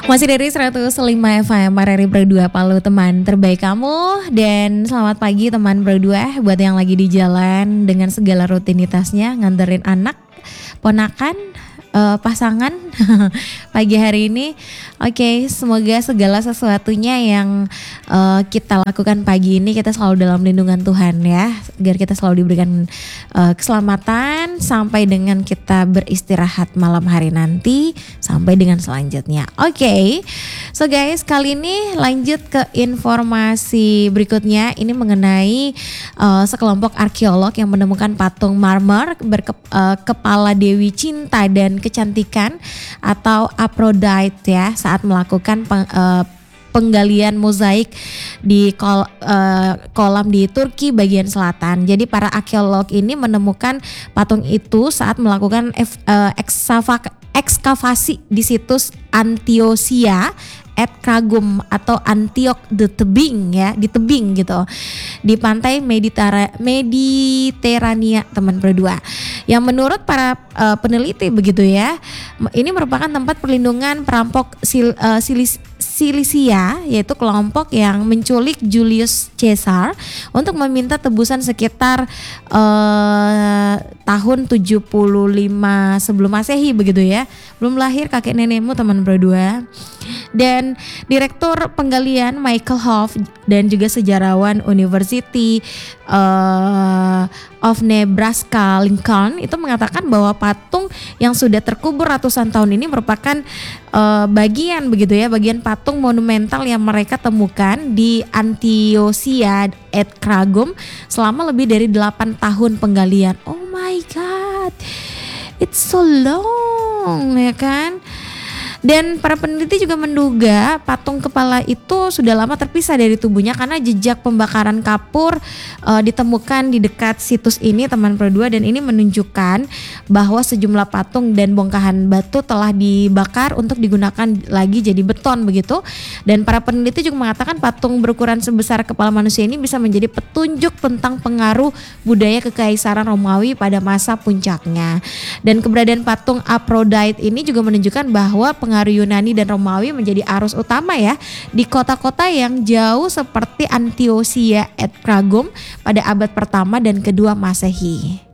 Masih dari 105 FM RRI Berdua Palu, teman terbaik kamu. Dan selamat pagi teman berdua, buat yang lagi di jalan dengan segala rutinitasnya, nganterin anak, ponakan, pasangan pagi hari ini. Oke, semoga segala sesuatunya yang kita lakukan pagi ini kita selalu dalam lindungan Tuhan ya, agar kita selalu diberikan keselamatan sampai dengan kita beristirahat malam hari nanti sampai dengan selanjutnya. Oke, so guys, kali ini lanjut ke informasi berikutnya. Ini mengenai sekelompok arkeolog yang menemukan patung marmer berkepala Dewi Cinta dan Kecantikan atau Aphrodite ya, saat melakukan penggalian mozaik di kolam di Turki bagian selatan. Jadi para arkeolog ini menemukan patung itu saat melakukan ekskavasi di situs Antiosia at Kragum atau Antiok di tebing ya, di tebing gitu, di pantai Mediterania teman berdua. Yang menurut para peneliti begitu ya, ini merupakan tempat perlindungan perampok Silisia, yaitu kelompok yang menculik Julius Caesar untuk meminta tebusan sekitar tahun 75 sebelum Masehi begitu ya. Belum lahir kakek nenekmu teman berdua. Dan Direktur Penggalian Michael Hoff dan juga sejarawan University of Nebraska Lincoln itu mengatakan bahwa patung yang sudah terkubur ratusan tahun ini merupakan bagian begitu ya, bagian patung monumental yang mereka temukan di Antiosia at Kragum selama lebih dari 8 tahun penggalian. Oh my god, it's so long ya kan. Dan para peneliti juga menduga patung kepala itu sudah lama terpisah dari tubuhnya karena jejak pembakaran kapur ditemukan di dekat situs ini teman berdua, dan ini menunjukkan bahwa sejumlah patung dan bongkahan batu telah dibakar untuk digunakan lagi jadi beton begitu. Dan para peneliti juga mengatakan patung berukuran sebesar kepala manusia ini bisa menjadi petunjuk tentang pengaruh budaya kekaisaran Romawi pada masa puncaknya. Dan keberadaan patung Aphrodite ini juga menunjukkan bahwa pengaruh Yunani dan Romawi menjadi arus utama ya di kota-kota yang jauh seperti Antiosia at Kragum pada abad pertama dan kedua Masehi.